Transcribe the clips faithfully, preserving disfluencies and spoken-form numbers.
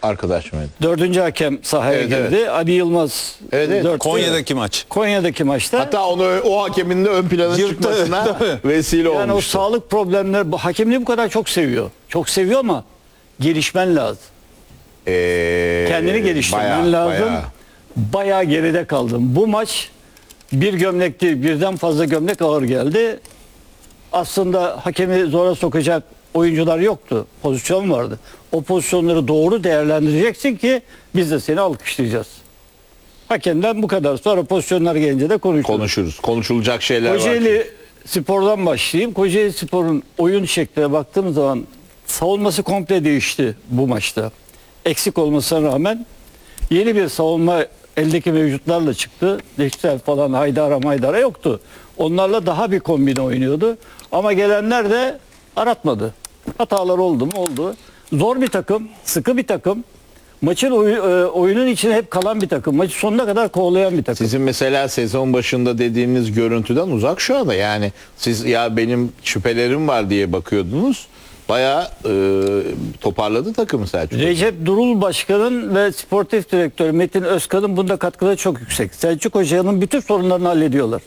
arkadaş mıydı? Dördüncü hakem sahaya Evet, girdi. evet. Ali Yılmaz. Evet, evet. dörtte- Konya'daki maç. Konya'daki maçta. Hatta onu o hakemin de ön plana Yırttı, çıkmasına tabii. vesile yani o olmuştu. sağlık problemleri, bu hakemliği bu kadar çok seviyor. Çok seviyor ama gelişmen lazım. Ee, Kendini geliştirmen bayağı, lazım. bayağı. Bayağı geride kaldım. Bu maç bir gömlek değil, birden fazla gömlek ağır geldi. Aslında hakemi zora sokacak oyuncular yoktu. Pozisyon vardı. O pozisyonları doğru değerlendireceksin ki biz de seni alkışlayacağız. Hakemden bu kadar. Sonra pozisyonlar gelince de konuşuruz. Konuşuruz. Konuşulacak şeyler var. Kocaeli Spor'dan başlayayım. Kocaeli Spor'un oyun şekline baktığım zaman savunması komple değişti bu maçta. Eksik olmasına rağmen yeni bir savunma eldeki mevcutlarla çıktı. Dexter falan Haydara Maydara yoktu. Onlarla daha bir kombine oynuyordu. Ama gelenler de aratmadı. Hatalar oldu mu? Oldu. Zor bir takım, sıkı bir takım. Maçın oy, e, oyunun içine hep kalan bir takım. Maçı sonuna kadar kovalayan bir takım. Sizin mesela sezon başında dediğiniz görüntüden uzak şu anda. Yani siz ya benim şüphelerim var diye bakıyordunuz. Bayağı e, toparladı takımı Selçuk. Recep Durul Başkan'ın ve sportif direktör Metin Özkan'ın bunda katkıları çok yüksek. Selçuk Hoca'nın bütün sorunlarını hallediyorlar.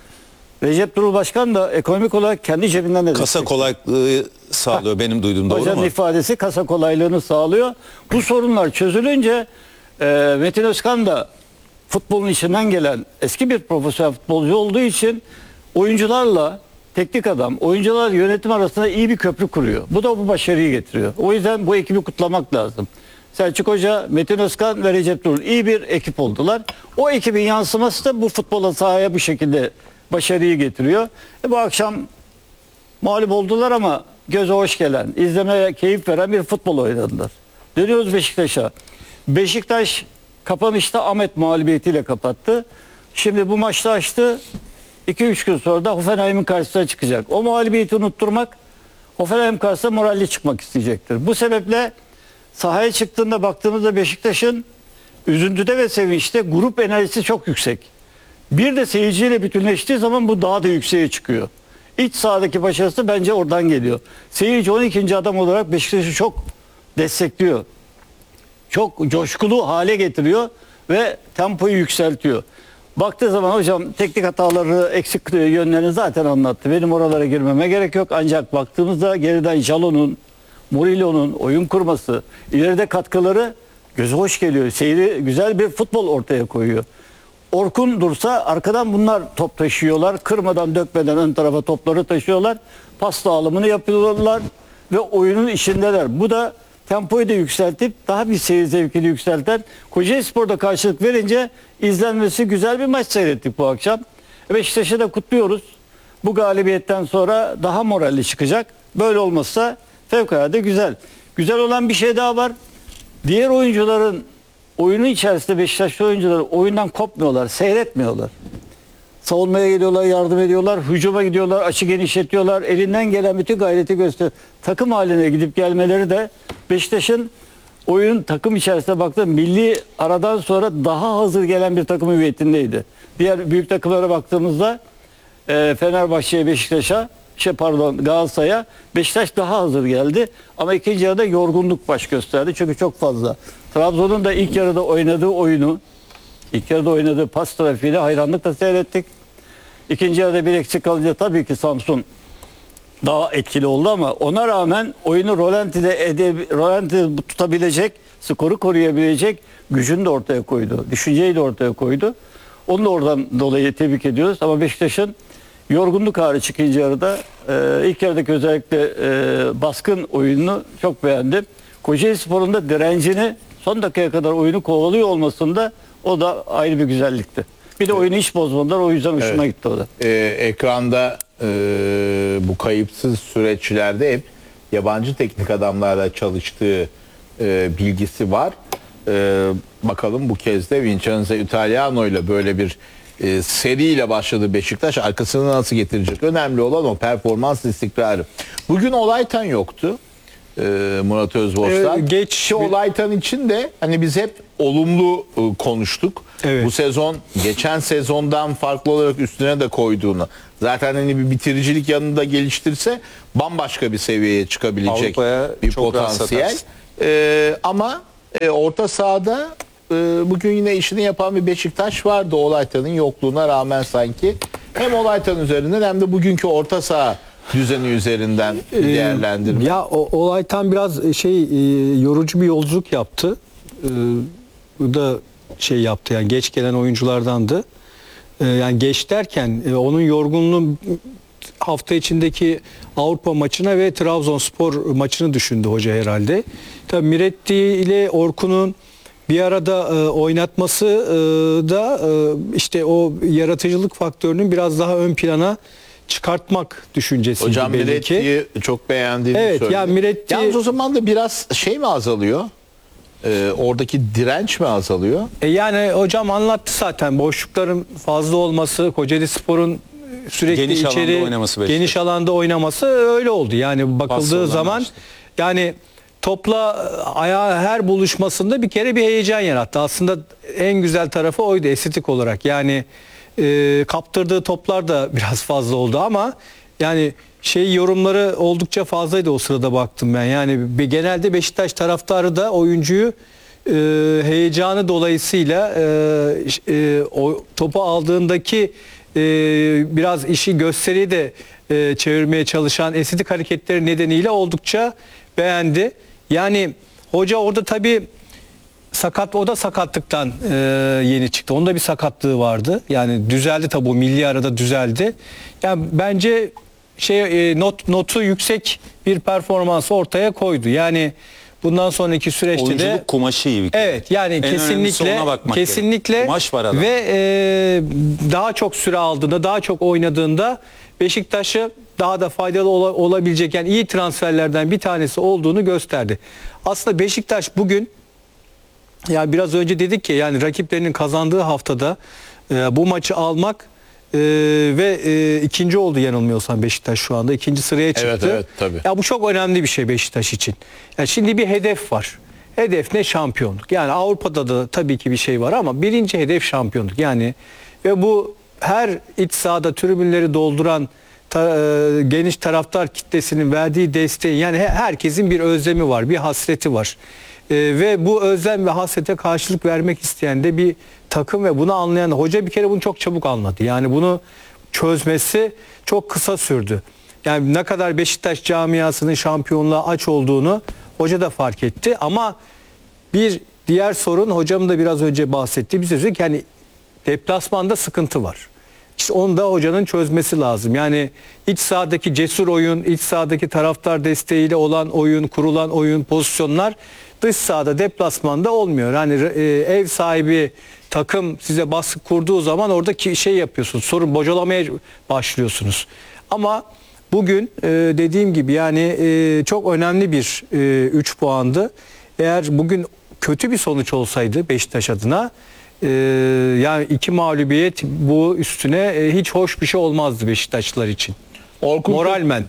Recep Durul Başkan da ekonomik olarak kendi cebinden de Kasa destek. kolaylığı sağlıyor benim duyduğum, doğru Hocanın mu? ifadesi kasa kolaylığını sağlıyor. Bu sorunlar çözülünce e, Metin Özkan da futbolun içinden gelen eski bir profesyonel futbolcu olduğu için oyuncularla teknik adam, oyuncular yönetim arasında iyi bir köprü kuruyor. Bu da bu başarıyı getiriyor. O yüzden bu ekibi kutlamak lazım. Selçuk Hoca, Metin Özkan ve Recep Durul iyi bir ekip oldular. O ekibin yansıması da bu futbola sahaya bu şekilde başarıyı getiriyor. E bu akşam mağlup oldular ama göze hoş gelen, izlemeye keyif veren bir futbol oynadılar. Dönüyoruz Beşiktaş'a. Beşiktaş kapanışta Ahmet mağlubiyetiyle kapattı. Şimdi bu maçta açtı. iki üç gün sonra da Hoffenheim'in karşısına çıkacak. O mağlubiyeti unutturmak, Hoffenheim karşısında moralli çıkmak isteyecektir. Bu sebeple sahaya çıktığında baktığımızda Beşiktaş'ın üzüntüde ve sevinçte grup enerjisi çok yüksek. Bir de seyirciyle bütünleştiği zaman bu daha da yükseğe çıkıyor. İç sahadaki başarısı bence oradan geliyor. Seyirci on ikinci adam olarak Beşiktaş'ı çok destekliyor. Çok coşkulu hale getiriyor ve tempoyu yükseltiyor. Baktığı zaman hocam teknik hataları, eksik yönlerini zaten anlattı. Benim oralara girmeme gerek yok. Ancak baktığımızda geriden Jalon'un, Murillo'nun oyun kurması, ileride katkıları göze hoş geliyor. Seyri güzel bir futbol ortaya koyuyor. Orkun dursa arkadan bunlar top taşıyorlar. Kırmadan dökmeden ön tarafa topları taşıyorlar. Pas dağılımını yapıyorlar ve oyunun içindeler. Bu da tempoyu da yükseltip daha bir seyir zevkini yükselten, Kocaelispor'da karşılık verince izlenmesi güzel bir maç seyrettik bu akşam. Beşiktaş'ı da kutluyoruz. Bu galibiyetten sonra daha moralli çıkacak. Böyle olmazsa fevkalade güzel. Güzel olan bir şey daha var. Diğer oyuncuların oyunun içerisinde Beşiktaşlı oyuncular oyundan kopmuyorlar, seyretmiyorlar. Savunmaya geliyorlar, yardım ediyorlar, hücuma gidiyorlar, açı genişletiyorlar. Elinden gelen bütün gayreti gösteriyor. Takım haline gidip gelmeleri de Beşiktaş'ın oyun takım içerisinde baktığında milli aradan sonra daha hazır gelen bir takım hüviyetindeydi. Diğer büyük takımlara baktığımızda e, Fenerbahçe'ye, Beşiktaş'a, şey pardon Galatasaray'a Beşiktaş daha hazır geldi. Ama ikinci yarıda yorgunluk baş gösterdi. Çünkü çok fazla. Trabzon'un da ilk yarıda oynadığı oyunu, ilk yarıda oynadığı pas trafiğiyle hayranlıkla seyrettik. İkinci yarıda bir eksik kalınca tabii ki Samsun daha etkili oldu ama ona rağmen oyunu rolantide, ede, rolantide tutabilecek, skoru koruyabilecek gücünü de ortaya koydu. Düşünceyi de ortaya koydu. Onu da oradan dolayı tebrik ediyoruz. Ama Beşiktaş'ın yorgunluk hariç ikinci yarıda e, ilk yarıdaki özellikle e, baskın oyununu çok beğendim. Kocaelispor'un da direncini son dakikaya kadar oyunu kovalıyor olmasında o da ayrı bir güzellikti. Bir de oyunu hiç bozmadılar, o yüzden hoşuma Evet. gitti o da. Ee, ekranda e, bu kayıpsız süreçlerde hep yabancı teknik adamlarla çalıştığı e, bilgisi var. E, bakalım bu kez de Vincenzo Italiano ile böyle bir e, seriyle başladı Beşiktaş. Arkasını nasıl getirecek? Önemli olan o performans istikrarı. Bugün Olaytan yoktu. E, Murat Özbostan. Ee, geç Ki Olaytan için de hani biz hep olumlu e, konuştuk. Evet. Bu sezon geçen sezondan farklı olarak üstüne de koyduğunu. Zaten hani bir bitiricilik yanında geliştirse bambaşka bir seviyeye çıkabilecek Avrupa'ya bir çok rahat potansiyel. satarsın. Ee, ama E, orta sahada e, bugün yine işini yapan bir Beşiktaş vardı Olaytan'ın yokluğuna rağmen sanki. Hem Olaytan üzerinden hem de bugünkü orta saha düzeni üzerinden bir değerlendirme. Ya o, Olaytan biraz şey e, yorucu bir yolculuk yaptı. E, bu da şey yaptı yani geç gelen oyunculardandı. E, yani geç derken e, onun yorgunluğu hafta içindeki Avrupa maçına ve Trabzonspor maçını düşündü hoca herhalde. Tabii Miretti ile Orkun'un bir arada e, oynatması e, da e, işte o yaratıcılık faktörünün biraz daha ön plana çıkartmak düşüncesiydi Hocam belli ki. Miretti'yi çok beğendiğini Evet, söyledi. ya Miretti- Yalnız o zaman da biraz şey mi azalıyor? E, oradaki direnç mi azalıyor? E yani hocam anlattı zaten boşlukların fazla olması, Kocaelispor'un sürekli Geniş alanda içeri oynaması Beşiktaş. geniş alanda oynaması öyle oldu. Yani bakıldığı olan zaman işte. yani topla ayağı her buluşmasında bir kere bir heyecan yarattı. Aslında en güzel tarafı oydu estetik olarak. Yani e, kaptırdığı toplar da biraz fazla oldu ama yani şey yorumları oldukça fazlaydı o sırada baktım ben. Yani bir- genelde Beşiktaş taraftarı da oyuncuyu e, heyecanı dolayısıyla e, e, o topu aldığındaki e, biraz işi gösteriyi de e, çevirmeye çalışan estetik hareketleri nedeniyle oldukça beğendi. Yani hoca orada tabii sakat, o da sakatlıktan e, yeni çıktı. Onda bir sakatlığı vardı. Yani düzeldi tabii, bu milli arada düzeldi. Yani bence şey e, not notu yüksek bir performans ortaya koydu. Yani bundan sonraki süreçte de Oyunculuk kumaşı iyi bir kere. evet yani En önemlisi kesinlikle ona bakmak kesinlikle gerek. Kumaş var adam. ve e, daha çok süre aldığında, daha çok oynadığında Beşiktaş'ı daha da faydalı ola- olabilecek yani iyi transferlerden bir tanesi olduğunu gösterdi. Aslında Beşiktaş bugün, yani biraz önce dedik ki yani rakiplerinin kazandığı haftada e, bu maçı almak e, ve e, ikinci oldu yanılmıyorsam Beşiktaş şu anda ikinci sıraya çıktı. Evet, evet, tabii. Ya bu çok önemli bir şey Beşiktaş için. Yani şimdi bir hedef var. Hedef ne? Şampiyonluk. Yani Avrupa'da da tabii ki bir şey var ama birinci hedef şampiyonluk. Yani ve bu her iç sahada tribünleri dolduran ta- e, geniş taraftar kitlesinin verdiği desteği, yani he- herkesin bir özlemi var, bir hasreti var. E, ve bu özlem ve hasrete karşılık vermek isteyen de bir takım ve bunu anlayan hoca bir kere bunu çok çabuk anladı. Yani bunu çözmesi çok kısa sürdü. Yani ne kadar Beşiktaş camiasının şampiyonluğa aç olduğunu hoca da fark etti ama bir diğer sorun, hocam da biraz önce bahsetti. Biz dedik yani deplasmanda sıkıntı var. İşte onu da hocanın çözmesi lazım. Yani iç sahadaki cesur oyun, iç sahadaki taraftar desteğiyle olan oyun, kurulan oyun, pozisyonlar dış sahada, deplasmanda olmuyor. Yani e, ev sahibi takım size baskı kurduğu zaman oradaki şey yapıyorsunuz. Sorun bocalamaya başlıyorsunuz. Ama bugün e, dediğim gibi yani e, çok önemli bir üç puandı. Eğer bugün kötü bir sonuç olsaydı Beşiktaş adına e, yani iki mağlubiyet bu üstüne e, hiç hoş bir şey olmazdı Beşiktaşlılar için. Orkun Moralmen.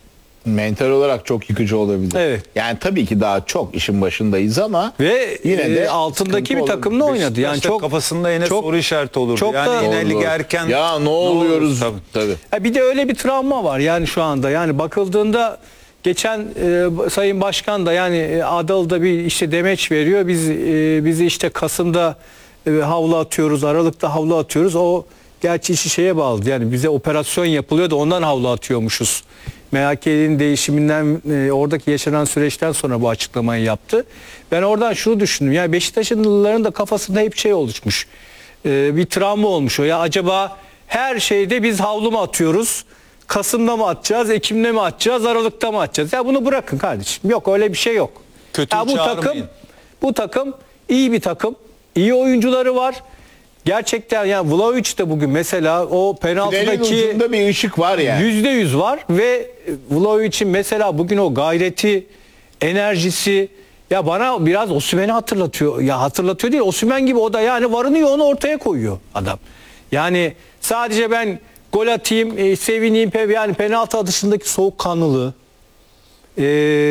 mental olarak çok yıkıcı olabilir. Evet. Yani tabii ki daha çok işin başındayız ama Ve yine e, de altındaki sıkıntı bir olur. takımla oynadı. Yani İşte çok kafasında yine çok- soru işareti olurdu. çok yani da- yine Doğru, lige doğru. erken Ya ne oluyoruz? Tabii. Tabii. Ya bir de öyle bir travma var yani şu anda. Yani bakıldığında geçen e, Sayın Başkan da yani e, Adalı'da bir işte demeç veriyor. Biz e, bizi işte Kasım'da e, havlu atıyoruz, Aralık'ta havlu atıyoruz. O gerçi işi şeye bağlı. Yani bize operasyon yapılıyor da ondan havlu atıyormuşuz. M H K'nin değişiminden e, oradaki yaşanan süreçten sonra bu açıklamayı yaptı. Ben oradan şunu düşündüm. Yani Beşiktaşlıların da kafasında hep şey oluşmuş. E, bir travma olmuş o. Ya acaba her şeyde biz havlu mu atıyoruz? Kasım'da mı atacağız, Ekim'de mi atacağız, Aralık'ta mı atacağız? Ya bunu bırakın kardeşim. Yok öyle bir şey yok. Kötüyü ya bu çağırmayın. takım bu takım iyi bir takım. İyi oyuncuları var. Gerçekten yani Vlahovic de bugün mesela o Tünelin penaltıdaki ucunda bir ışık var yani. yüzde yüz var ve Vlahovic'in mesela bugün o gayreti, enerjisi ya bana biraz Osimhen'i hatırlatıyor. Ya hatırlatıyor değil, Osimhen gibi o da yani varını yoğunu ortaya koyuyor adam. Yani sadece ben gol atayım, e, sevineyim, pe- yani penaltı atışındaki soğukkanlılığı e,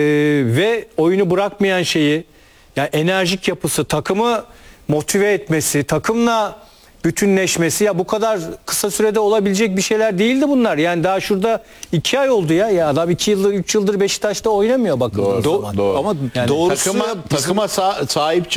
ve oyunu bırakmayan şeyi, yani enerjik yapısı, takımı motive etmesi, takımla bütünleşmesi, ya bu kadar kısa sürede olabilecek bir şeyler değildi bunlar. Yani daha şurada iki ay oldu ya. Ya adam iki yıldır, üç yıldır Beşiktaş'ta oynamıyor bakıldığı Doğru, zaman. doğru. Ama Yani doğrusu Takıma, bizim- takıma sa- sahip